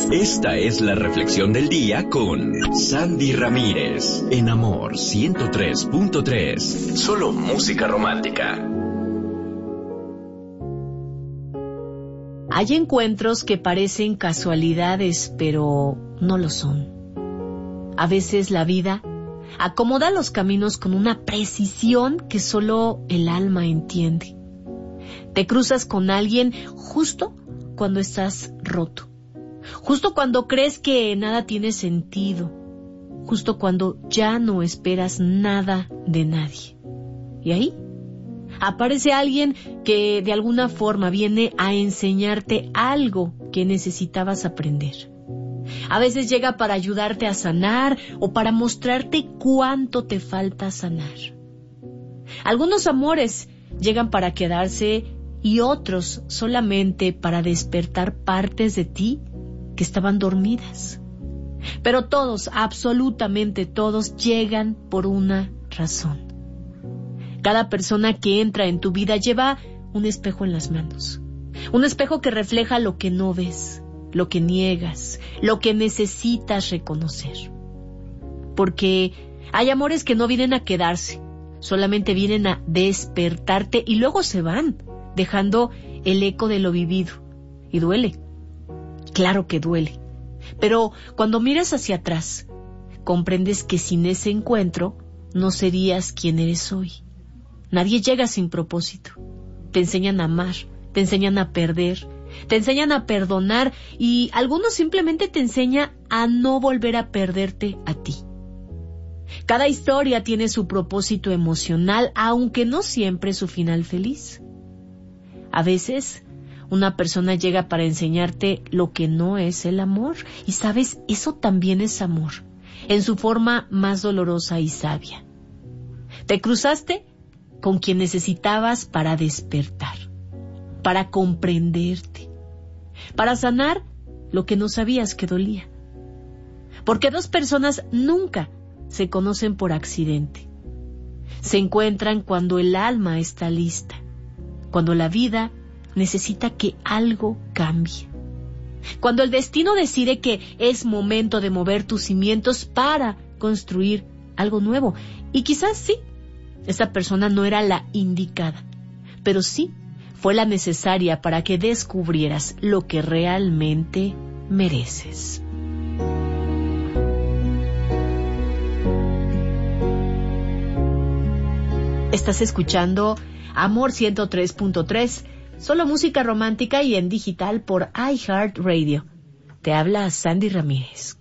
Esta es la reflexión del día con Sandy Ramírez, en Amor 103.3. Solo música romántica. Hay encuentros que parecen casualidades, pero no lo son. A veces la vida acomoda los caminos con una precisión que solo el alma entiende. Te cruzas con alguien justo cuando estás roto, justo cuando crees que nada tiene sentido, justo cuando ya no esperas nada de nadie. Y ahí aparece alguien que de alguna forma viene a enseñarte algo que necesitabas aprender. A veces llega para ayudarte a sanar o para mostrarte cuánto te falta sanar. Algunos amores llegan para quedarse y otros solamente para despertar partes de ti que estaban dormidas. Pero todos, absolutamente todos, llegan por una razón. Cada persona que entra en tu vida lleva un espejo en las manos. Un espejo que refleja lo que no ves, lo que niegas, lo que necesitas reconocer. Porque hay amores que no vienen a quedarse, solamente vienen a despertarte y luego se van, dejando el eco de lo vivido. Y duele. Claro que duele. Pero cuando miras hacia atrás, comprendes que sin ese encuentro no serías quien eres hoy. Nadie llega sin propósito. Te enseñan a amar, te enseñan a perder, te enseñan a perdonar y algunos simplemente te enseñan a no volver a perderte a ti. Cada historia tiene su propósito emocional, aunque no siempre su final feliz. A veces, una persona llega para enseñarte lo que no es el amor. Y sabes, eso también es amor, en su forma más dolorosa y sabia. Te cruzaste con quien necesitabas para despertar, para comprenderte, para sanar lo que no sabías que dolía. Porque dos personas nunca se conocen por accidente. Se encuentran cuando el alma está lista, cuando la vida necesita que algo cambie, cuando el destino decide que es momento de mover tus cimientos para construir algo nuevo. Y quizás sí, esa persona no era la indicada, pero sí fue la necesaria para que descubrieras lo que realmente mereces. Estás escuchando Amor 103.3, solo música romántica y en digital por iHeartRadio. Te habla Sandy Ramírez.